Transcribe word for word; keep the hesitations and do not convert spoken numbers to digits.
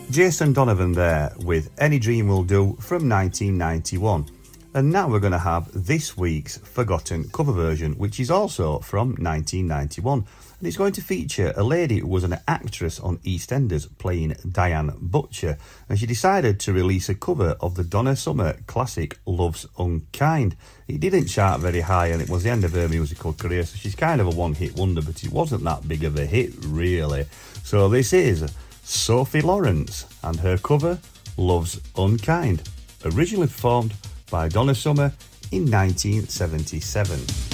Jason Donovan there with Any Dream Will Do from nineteen ninety-one. And now we're going to have this week's forgotten cover version, which is also from nineteen ninety-one. And it's going to feature a lady who was an actress on EastEnders playing Diane Butcher. And she decided to release a cover of the Donna Summer classic Love's Unkind. It didn't chart very high and it was the end of her musical career. So she's kind of a one-hit wonder, but it wasn't that big of a hit, really. So this is Sophie Lawrence and her cover, Love's Unkind, originally performed by Donna Summer in nineteen seventy-seven.